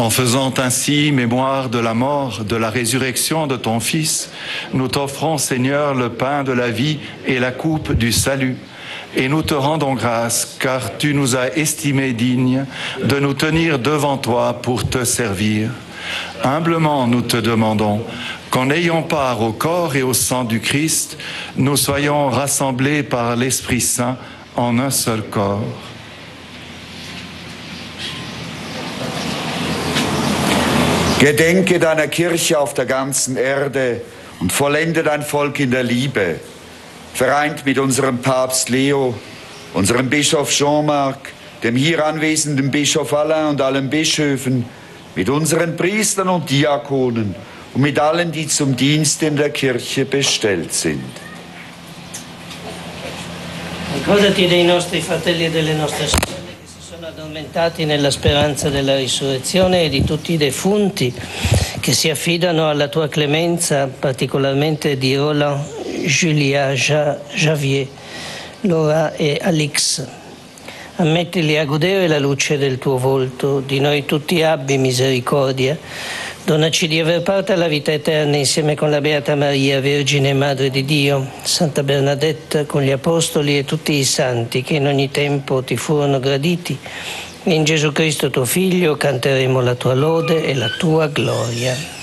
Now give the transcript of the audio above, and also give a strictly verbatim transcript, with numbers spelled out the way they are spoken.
En faisant ainsi mémoire de la mort, de la résurrection de ton Fils, nous t'offrons, Seigneur, le pain de la vie et la coupe du salut. Et nous te rendons grâce, car tu nous as estimés dignes de nous tenir devant toi pour te servir. Humblement, nous te demandons qu'en ayant part au corps et au sang du Christ, nous soyons rassemblés par l'Esprit Saint en un seul corps. Gedenke deiner Kirche auf der ganzen Erde und vollende dein Volk in der Liebe. Vereint mit unserem Papst Leo, unserem Bischof Jean-Marc, dem hier anwesenden Bischof Alain und allen Bischöfen, mit unseren Priestern und Diakonen und mit allen, die zum Dienst in der Kirche bestellt sind. Ricordati dei nostri fratelli e delle nostre sorelle che si sono addormentati nella speranza della risurrezione e di tutti i defunti che si affidano alla tua clemenza, particolarmente di Roland, Julia, Javier, Laura e Alix. Ammettili a godere la luce del tuo volto, di noi tutti abbi misericordia. Donaci di aver parte alla vita eterna insieme con la Beata Maria, Vergine e Madre di Dio, Santa Bernadetta, con gli Apostoli e tutti i santi che in ogni tempo ti furono graditi. In Gesù Cristo tuo Figlio canteremo la tua lode e la tua gloria.